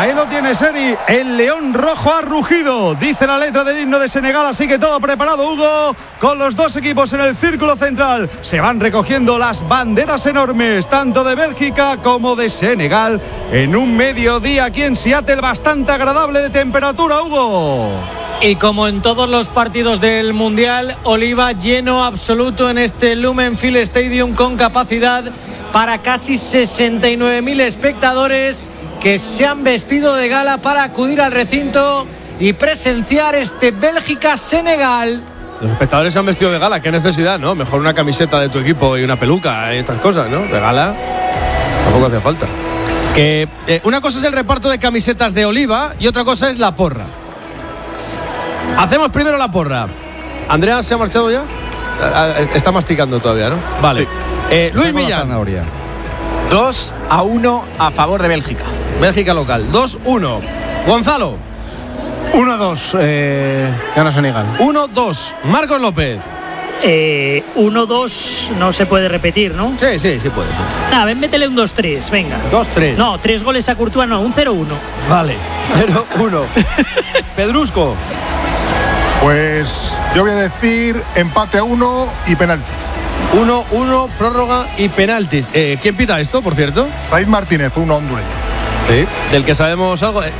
Ahí lo tiene Seri, el león rojo ha rugido, dice la letra del himno de Senegal, así que todo preparado, Hugo, con los dos equipos en el círculo central. Se van recogiendo las banderas enormes, tanto de Bélgica como de Senegal, en un mediodía aquí en Seattle bastante agradable de temperatura, Hugo. Y como en todos los partidos del Mundial, Oliva lleno absoluto en este Lumenfield Stadium con capacidad para casi 69.000 espectadores que se han vestido de gala para acudir al recinto y presenciar este Bélgica-Senegal. Los espectadores se han vestido de gala, qué necesidad, ¿no? Mejor una camiseta de tu equipo y una peluca y estas cosas, ¿no? De gala tampoco hace falta. Que una cosa es el reparto de camisetas de Oliva y otra cosa es la porra. Hacemos primero la porra. ¿Andrea se ha marchado ya? Está masticando todavía, ¿no? Vale. Sí. Luis Millán. 2-1 a favor de Bélgica. Bélgica local. 2-1. Gonzalo. 1-2. Gana Senegal. 1-2. Marcos López. 1-2 no se puede repetir, ¿no? Sí, sí, sí puede ser. Nada, métele un 2-3, venga. 2-3. No, 3 goles a Courtois, no, un 0-1. Vale. 0-1. Pedrusco. Pues yo voy a decir empate a 1 y penaltis. 1-1, prórroga y penaltis. ¿Quién pita esto, por cierto? Said Martínez, un hondureño. Sí, del que sabemos algo.